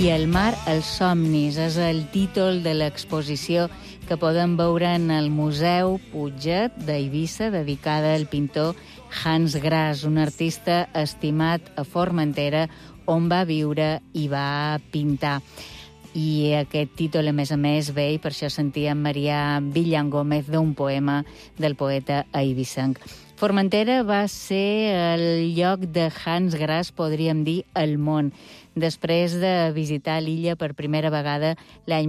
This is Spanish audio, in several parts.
I el mar, els somnis, és el títol de l'exposició que podem veure en el Museu Puiget d'Eivissa, dedicada al pintor Hans Grass, un artista estimat a Formentera, on va viure i va pintar. I aquest títol, a més, ve, i per això sentíem Marià Villan Gómez d'un poema del poeta eivissenc. Formentera va ser el lloc de Hans Grass, podríem dir, al món, després de visitar l'illa per primera vegada l'any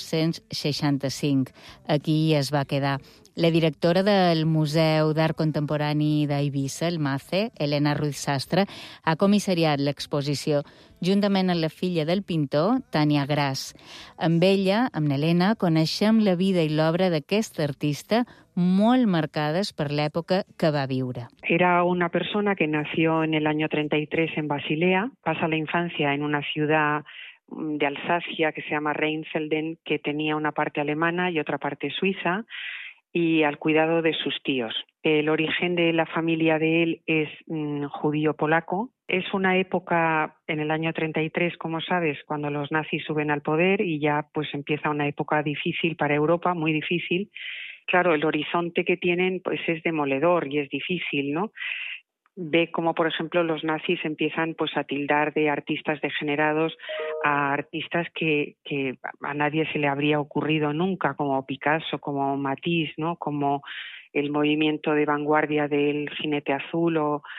1965. Aquí es va quedar. La directora del Museu d'Art Contemporani d'Eivissa, el MACE, Elena Ruiz Sastre, ha comissariat l'exposició juntament amb la filla del pintor, Tània Grass. Amb ella, amb Elena, coneixem la vida i l'obra d'aquest artista molt marcades per l'època que va viure. Era una persona que nació en el año 33 en Basilea, pasa la infancia en una ciudad de Alsacia que se llama Rheinfelden, que tenía una parte alemana y otra parte suiza, y al cuidado de sus tíos. El origen de la familia de él es judío-polaco. Es una época, en el año 33, como sabes, cuando los nazis suben al poder y ya pues empieza una época difícil para Europa, muy difícil. Claro, el horizonte que tienen pues es demoledor y es difícil, ¿no? Ve como, por ejemplo, los nazis empiezan pues a tildar de artistas degenerados a artistas que a nadie se le habría ocurrido nunca, como Picasso, como Matisse, ¿no? Como el movimiento de vanguardia del Jinete Azul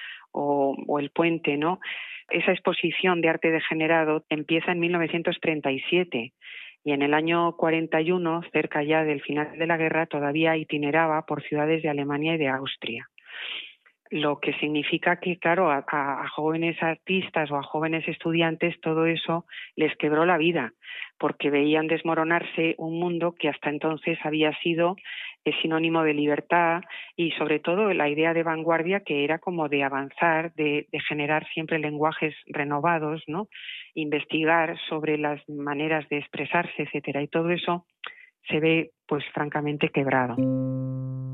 o El Puente, ¿no? Esa exposición de arte degenerado empieza en 1937 y en el año 41, cerca ya del final de la guerra, todavía itineraba por ciudades de Alemania y de Austria. Lo que significa que, claro, a jóvenes artistas o a jóvenes estudiantes todo eso les quebró la vida, porque veían desmoronarse un mundo que hasta entonces había sido sinónimo de libertad y sobre todo la idea de vanguardia, que era como de avanzar, de generar siempre lenguajes renovados, ¿no? Investigar sobre las maneras de expresarse, etcétera, y todo eso se ve pues francamente quebrado.